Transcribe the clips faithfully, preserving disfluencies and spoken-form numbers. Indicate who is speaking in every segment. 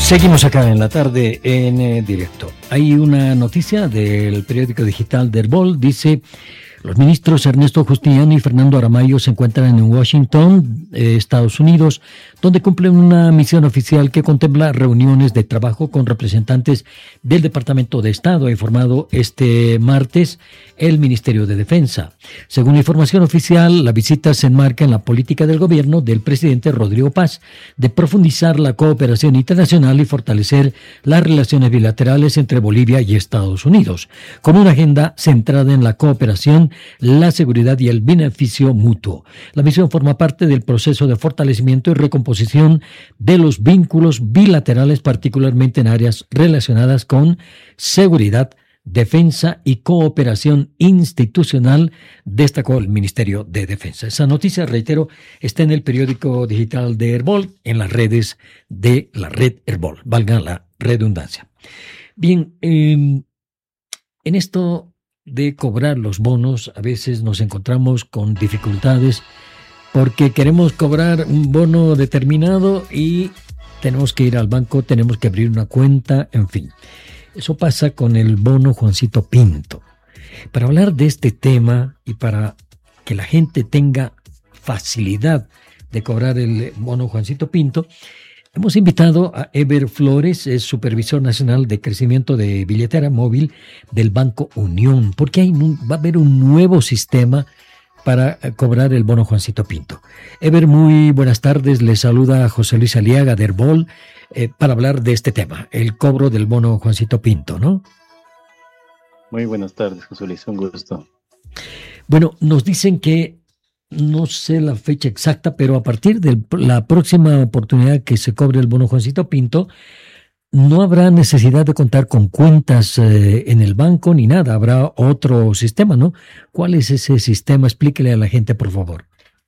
Speaker 1: Seguimos acá en la tarde en eh, directo. Hay una noticia del periódico digital Herbol, dice: los ministros Ernesto Justiniano y Fernando Aramayo se encuentran en Washington, eh, Estados Unidos, donde cumplen una misión oficial que contempla reuniones de trabajo con representantes del Departamento de Estado, ha informado este martes el Ministerio de Defensa. Según la información oficial, la visita se enmarca en la política del gobierno del presidente Rodrigo Paz de profundizar la cooperación internacional y fortalecer las relaciones bilaterales entre Bolivia y Estados Unidos, con una agenda centrada en la cooperación, la seguridad y el beneficio mutuo. La misión forma parte del proceso de fortalecimiento y recomposición de los vínculos bilaterales, particularmente en áreas relacionadas con seguridad, defensa y cooperación institucional, destacó el Ministerio de Defensa. Esa noticia, reitero, está en el periódico digital de Herbol, en las redes de la red Herbol, valga la redundancia. Bien, eh, en esto de cobrar los bonos, a veces nos encontramos con dificultades porque queremos cobrar un bono determinado y tenemos que ir al banco, tenemos que abrir una cuenta, en fin. Eso pasa con el bono Juancito Pinto. Para hablar de este tema y para que la gente tenga facilidad de cobrar el bono Juancito Pinto, hemos invitado a Eber Flores, es supervisor nacional de crecimiento de billetera móvil del Banco Unión, porque hay, va a haber un nuevo sistema para cobrar el bono Juancito Pinto. Eber, muy buenas tardes, le saluda José Luis Aliaga de Herbol eh, para hablar de este tema, el cobro del bono Juancito Pinto, ¿no?
Speaker 2: Muy buenas tardes, José Luis, un gusto.
Speaker 1: Bueno, nos dicen que no sé la fecha exacta, pero a partir de la próxima oportunidad que se cobre el bono Juancito Pinto, no habrá necesidad de contar con cuentas eh, en el banco ni nada, habrá otro sistema, ¿no? ¿Cuál es ese sistema? Explíquele a la gente, por favor.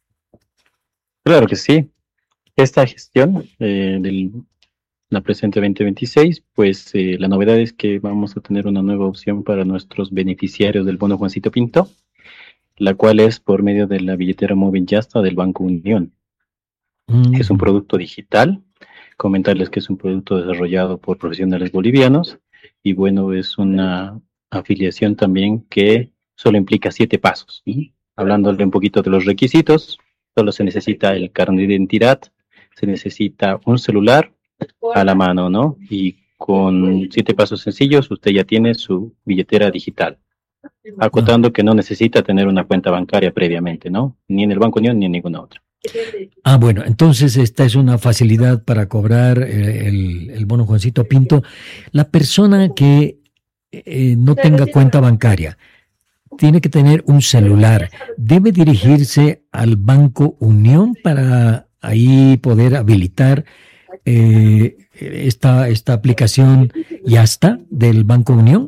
Speaker 2: Claro que sí. Esta gestión eh, de la presente veinte veintiséis, pues eh, la novedad es que vamos a tener una nueva opción para nuestros beneficiarios del bono Juancito Pinto, la cual es por medio de la billetera móvil Yasta del Banco Unión. Mm. Es un producto digital. Comentarles que es un producto desarrollado por profesionales bolivianos y bueno, es una afiliación también que solo implica siete pasos. ¿Sí? Hablándole un poquito de los requisitos, solo se necesita el carnet de identidad, se necesita un celular a la mano, ¿no? Y con siete pasos sencillos usted ya tiene su billetera digital. Acotando que no necesita tener una cuenta bancaria previamente, ¿no? Ni en el Banco Unión ni en ninguna otra.
Speaker 1: Ah, bueno, entonces esta es una facilidad para cobrar el, el bono Juancito Pinto. La persona que eh, no tenga cuenta bancaria tiene que tener un celular. ¿Debe dirigirse al Banco Unión para ahí poder habilitar eh, esta, esta aplicación Yasta del Banco Unión?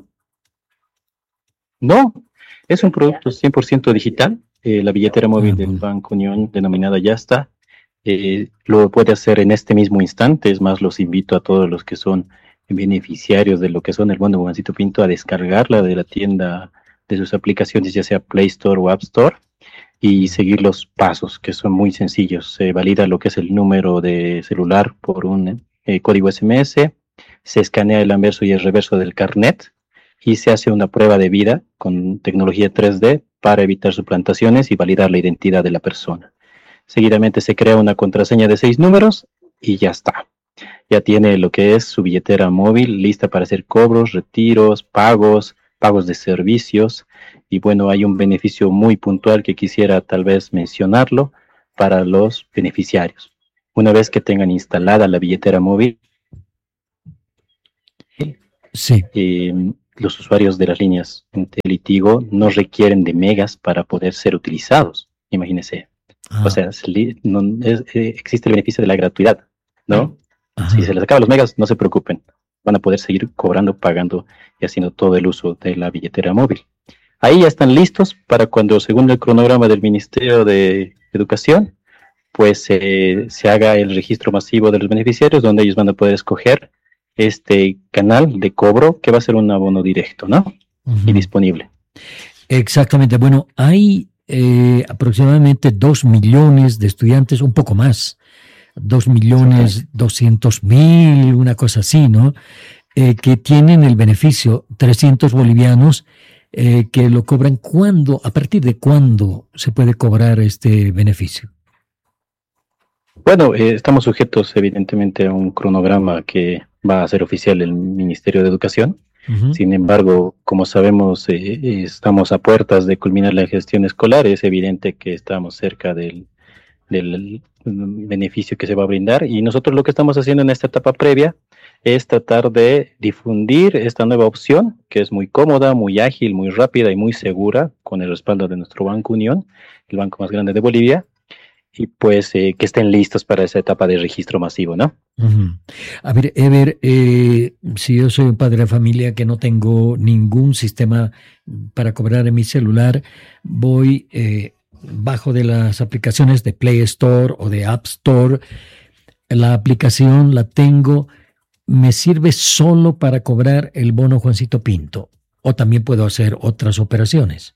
Speaker 2: No, es un producto cien por ciento digital. Eh, la billetera móvil ah, del Banco Unión, denominada Yasta, eh, lo puede hacer en este mismo instante. Es más, los invito a todos los que son beneficiarios de lo que son el bono Juancito Pinto a descargarla de la tienda de sus aplicaciones, ya sea Play Store o App Store, y seguir los pasos, que son muy sencillos. Se valida lo que es el número de celular por un eh, código S M S, se escanea el anverso y el reverso del carnet, y se hace una prueba de vida con tecnología tres D para evitar suplantaciones y validar la identidad de la persona. Seguidamente se crea una contraseña de seis números y ya está. Ya tiene lo que es su billetera móvil lista para hacer cobros, retiros, pagos, pagos de servicios. Y bueno, hay un beneficio muy puntual que quisiera tal vez mencionarlo para los beneficiarios. Una vez que tengan instalada la billetera móvil,
Speaker 1: sí.
Speaker 2: Eh, los usuarios de las líneas Entel y Tigo no requieren de megas para poder ser utilizados, imagínense. Ah. O sea, no, es, eh, existe el beneficio de la gratuidad, ¿no? Ajá. Si se les acaban los megas, no se preocupen. Van a poder seguir cobrando, pagando y haciendo todo el uso de la billetera móvil. Ahí ya están listos para cuando, según el cronograma del Ministerio de Educación, pues eh, se haga el registro masivo de los beneficiarios, donde ellos van a poder escoger este canal de cobro que va a ser un abono directo, ¿no? Uh-huh. Y disponible.
Speaker 1: Exactamente. Bueno, hay eh, aproximadamente dos millones de estudiantes, un poco más, dos millones doscientos mil, una cosa así, ¿no? Eh, que tienen el beneficio, trescientos bolivianos, eh, que lo cobran. ¿Cuándo, a partir de cuándo se puede cobrar este beneficio?
Speaker 2: Bueno, eh, estamos sujetos evidentemente a un cronograma que va a ser oficial el Ministerio de Educación. Uh-huh. Sin embargo, como sabemos, eh, estamos a puertas de culminar la gestión escolar. Es evidente que estamos cerca del, del beneficio que se va a brindar, y nosotros lo que estamos haciendo en esta etapa previa es tratar de difundir esta nueva opción, que es muy cómoda, muy ágil, muy rápida y muy segura, con el respaldo de nuestro Banco Unión, el banco más grande de Bolivia, y pues eh, que estén listos para esa etapa de registro masivo, ¿no?
Speaker 1: Uh-huh. A ver, Ever, eh, si yo soy un padre de familia que no tengo ningún sistema para cobrar en mi celular, voy eh, bajo de las aplicaciones de Play Store o de App Store, la aplicación la tengo, ¿me sirve solo para cobrar el bono Juancito Pinto o también puedo hacer otras operaciones?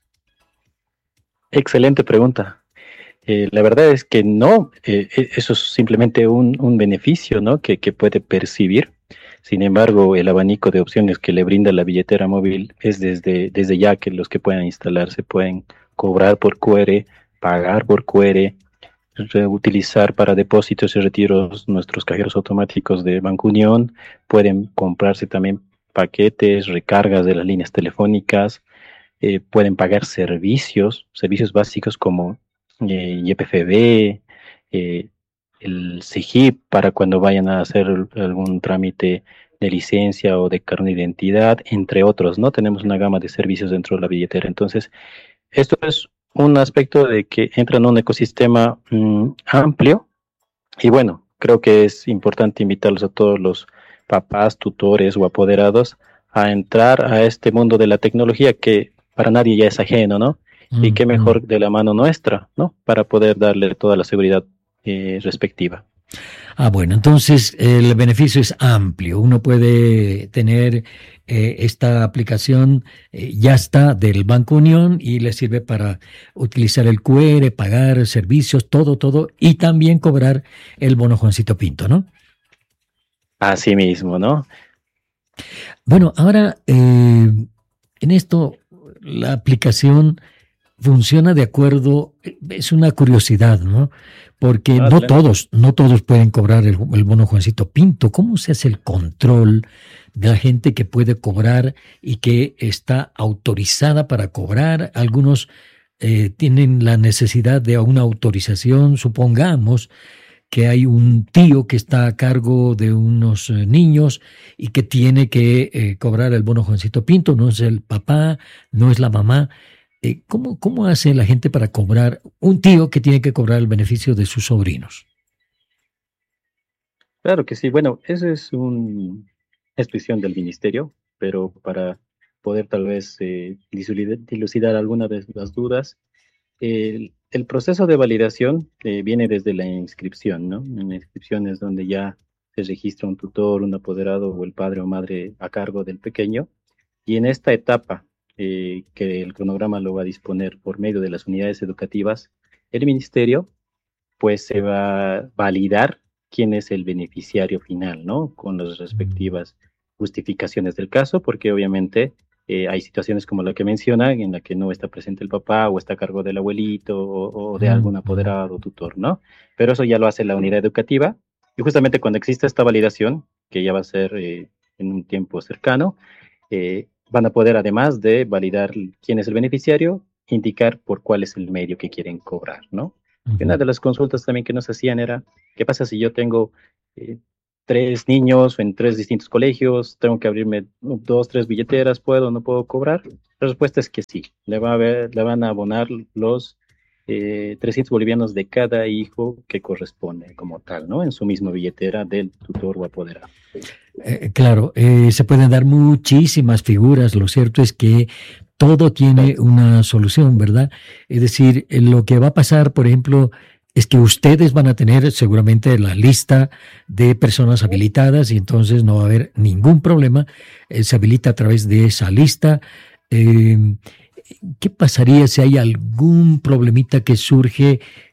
Speaker 2: Excelente pregunta. Eh, la verdad es que no, eh, eso es simplemente un, un beneficio, ¿no? que, que puede percibir. Sin embargo, el abanico de opciones que le brinda la billetera móvil es desde, desde ya que los que puedan instalarse pueden cobrar por Q R, pagar por Q R, reutilizar para depósitos y retiros nuestros cajeros automáticos de Banco Unión, pueden comprarse también paquetes, recargas de las líneas telefónicas, eh, pueden pagar servicios, servicios básicos como Eh, Y P F B, eh, el C G I P para cuando vayan a hacer algún trámite de licencia o de carnet de identidad, entre otros, ¿no? Tenemos una gama de servicios dentro de la billetera. Entonces, esto es un aspecto de que entra en un ecosistema mmm, amplio, y bueno, creo que es importante invitarlos a todos los papás, tutores o apoderados a entrar a este mundo de la tecnología que para nadie ya es ajeno, ¿no? Y qué mejor de la mano nuestra, ¿no? Para poder darle toda la seguridad eh, respectiva.
Speaker 1: Ah, bueno, entonces el beneficio es amplio. Uno puede tener eh, esta aplicación, eh, ya está, del Banco Unión y le sirve para utilizar el Q R, pagar servicios, todo, todo, y también cobrar el bono Juancito Pinto, ¿no?
Speaker 2: Así mismo, ¿no?
Speaker 1: Bueno, ahora, eh, en esto, la aplicación funciona de acuerdo, es una curiosidad, ¿no? Porque ah, no claro. todos, no todos pueden cobrar el, el bono Juancito Pinto. ¿Cómo se hace el control de la gente que puede cobrar y que está autorizada para cobrar? Algunos eh, tienen la necesidad de una autorización, supongamos que hay un tío que está a cargo de unos eh, niños y que tiene que eh, cobrar el bono Juancito Pinto, no es el papá, no es la mamá. ¿Cómo, ¿Cómo hace la gente para cobrar, un tío que tiene que cobrar el beneficio de sus sobrinos?
Speaker 2: Claro que sí. Bueno, eso es una expresión del ministerio, pero para poder tal vez eh, dilucidar alguna de las dudas, el, el proceso de validación eh, viene desde la inscripción, ¿no? En la inscripción es donde ya se registra un tutor, un apoderado o el padre o madre a cargo del pequeño, y en esta etapa, Eh, que el cronograma lo va a disponer por medio de las unidades educativas, el ministerio pues se va a validar quién es el beneficiario final, ¿no? Con las respectivas justificaciones del caso, porque obviamente eh, hay situaciones como la que menciona, en la que no está presente el papá o está a cargo del abuelito o, o de algún apoderado o tutor, ¿no? Pero eso ya lo hace la unidad educativa, y justamente cuando exista esta validación, que ya va a ser eh, en un tiempo cercano, eh, van a poder, además de validar quién es el beneficiario, indicar por cuál es el medio que quieren cobrar, ¿no? Uh-huh. Una de las consultas también que nos hacían era, ¿qué pasa si yo tengo eh, tres niños en tres distintos colegios? ¿Tengo que abrirme dos, tres billeteras? ¿Puedo o no puedo cobrar? La respuesta es que sí. Le, va a ver, le van a abonar los eh, trescientos bolivianos de cada hijo que corresponde como tal, ¿no? En su misma billetera del tutor o apoderado.
Speaker 1: Eh, claro, eh, se pueden dar muchísimas figuras. Lo cierto es que todo tiene una solución, ¿verdad? Es decir, lo que va a pasar, por ejemplo, es que ustedes van a tener seguramente la lista de personas habilitadas y entonces no va a haber ningún problema. Eh, se habilita a través de esa lista. Eh, ¿Qué pasaría si hay algún problemita que surge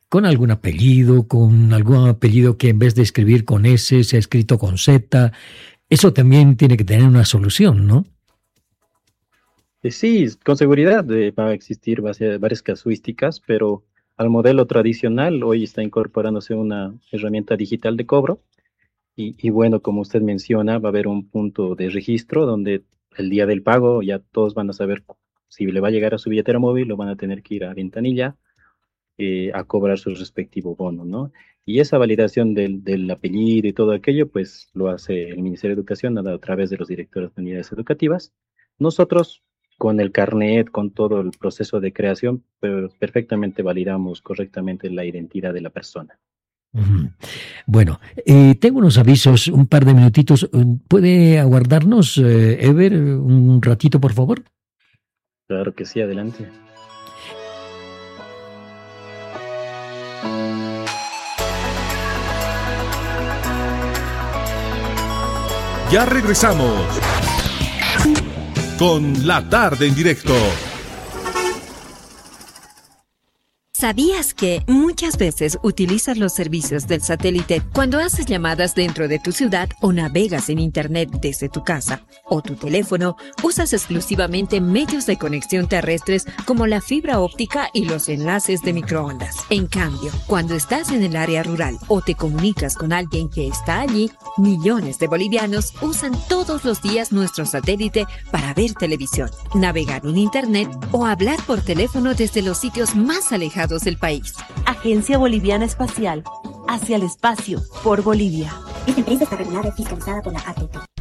Speaker 1: con algún apellido, con algún apellido que en vez de escribir con S se ha escrito con Z. Eso también tiene que tener una solución, ¿no?
Speaker 2: Eh, Sí, con seguridad eh, va a existir vacia- varias casuísticas, pero al modelo tradicional hoy está incorporándose una herramienta digital de cobro y, y bueno, como usted menciona, va a haber un punto de registro donde el día del pago ya todos van a saber si le va a llegar a su billetera móvil o van a tener que ir a ventanilla eh, a cobrar su respectivo bono, ¿no? Y esa validación del, del apellido y todo aquello, pues lo hace el Ministerio de Educación a, a través de los directores de unidades educativas. Nosotros, con el carnet, con todo el proceso de creación, pues, perfectamente validamos correctamente la identidad de la persona.
Speaker 1: Ujú. Bueno, eh, tengo unos avisos, un par de minutitos. ¿Puede aguardarnos, eh, Ever, un ratito, por favor?
Speaker 2: Claro que sí, adelante.
Speaker 3: Ya regresamos con La Tarde en Directo.
Speaker 4: ¿Sabías que muchas veces utilizas los servicios del satélite cuando haces llamadas dentro de tu ciudad o navegas en Internet desde tu casa o tu teléfono? Usas exclusivamente medios de conexión terrestres como la fibra óptica y los enlaces de microondas. En cambio, cuando estás en el área rural o te comunicas con alguien que está allí, millones de bolivianos usan todos los días nuestro satélite para ver televisión, navegar en Internet o hablar por teléfono desde los sitios más alejados del país.
Speaker 5: Agencia Boliviana Espacial, hacia el espacio, por Bolivia.
Speaker 6: Esta empresa está regulada y fiscalizada por la A T P.